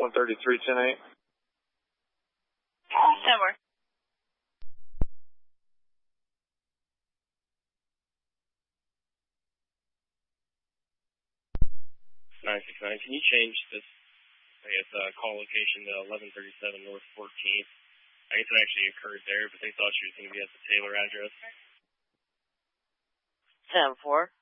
133-10-8. Somewhere. Can you change this, call location to 1137 North 14th? I guess it actually occurred there, but they thought she was going to be at the Taylor address. 10-4.